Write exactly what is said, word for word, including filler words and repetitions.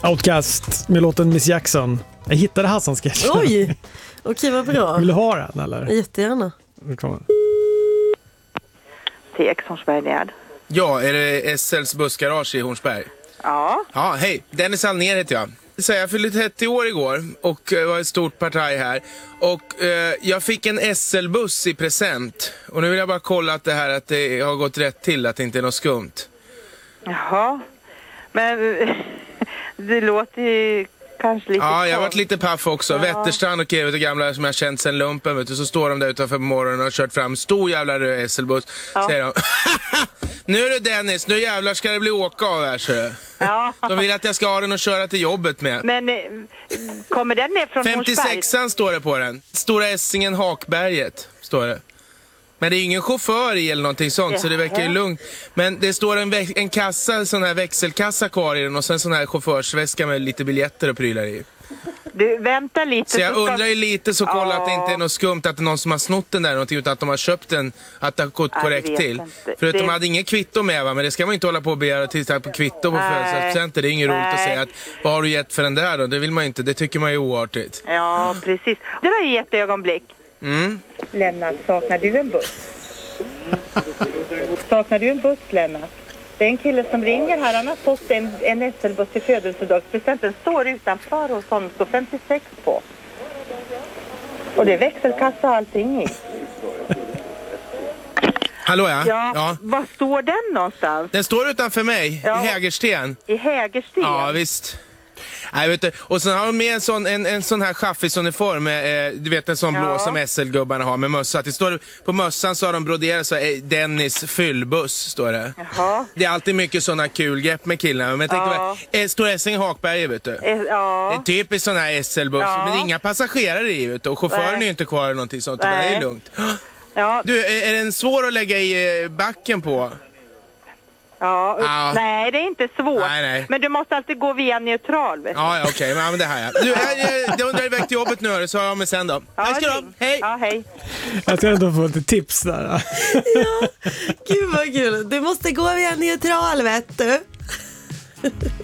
Outcast med låten Miss Jackson. Jag hittade Hassan-sketchen. Oj, okej, vad bra. Vill du ha den eller? Jättegärna. Välkommen. Till X Hornsberg Närd. Ja, är det S L:s bussgarage i Hornsberg? Ja. Ja, hej. Dennis Alnér heter jag. Så jag fyllde trettio år igår och det var ett stort partaj här. Och eh, jag fick en S L-buss i present. Och nu vill jag bara kolla att det här att det har gått rätt till, att det inte är något skumt. Jaha. Men det låter ju kanske lite... Ja, jag har varit lite paff också. Ja. Wetterstrand och Evert och gamla som jag känt sen lumpen, vet du, så står de där utanför på morgonen och har kört fram stor jävla röd S L-buss. Ja. Säger de, nu är det Dennis, nu jävlar ska det bli åka av här, så. Ja. De vill att jag ska ha den och köra till jobbet med. Men kommer den ner från femtiosexan står det på den. Stora Essingen Hakberget står det. Men det är ingen chaufför i eller någonting sånt, ja, så det verkar ju lugnt. Men det står en, en kassa, sån här växelkassa kvar i den och sen sån här chaufförsväska med lite biljetter och prylar i. Du, vänta lite. Så jag så ska... undrar ju lite så kolla ja. att det inte är något skumt, att det är någon som har snott den där någonting, utan att de har köpt den, att det har gått ja, korrekt till. Inte. För att det... de hade ingen kvitto med, va? Men det ska man inte hålla på och begära till på kvitto på födelsedagspresenter. Det är inget Nej. roligt att säga att vad har du gett för den där då? Det vill man inte, det tycker man är oartigt. Ja, precis. Det var ju ett ögonblick. Mm. Lennart, saknar du en buss? Saknar du en buss, Lennart? Det är en kille som ringer här. Han har fått en, en S L-buss till födelsedagspresenten. Står utanför hos honom. Står femtiosex på. Och det är växelkassa och allting i. Hallå ja. Ja, ja. Var står den någonstans? Den står utanför mig, ja. i Hägersten. I Hägersten? Ja, visst. Nej, vet du. Och sen har de med en sån, en, en sån här chaffisuniform, eh, du vet en sån ja. blå som S L-gubbarna har med mössa. Det står, på mössan så har de broderat så eh, Dennis fyllbuss, står det. Jaha. Det är alltid mycket såna kul grepp med killarna. Men jag tänkte ja. bara, eh, står Essingen Hakberget, vet du. Eh, ja. Det är typiskt sån här S L-buss, ja. men det är inga passagerare i, vet du. Och chauffören Nej. är ju inte kvar eller någonting sånt, utan det är lugnt. Ja. Du, är, är den svår att lägga i backen på? Ja, ja, nej det är inte svårt. Nej, nej. Men du måste alltid gå via neutral, vet du. Ja, ja okej, okay. men det här ja. Du, jag, jag undrar iväg till jobbet nu, så har jag med sen då. Ja, Hej ska du ha. Hej! Ja, hej. Jag ska ändå få lite tips där. Ja, gud vad kul. Du måste gå via neutral, vet du.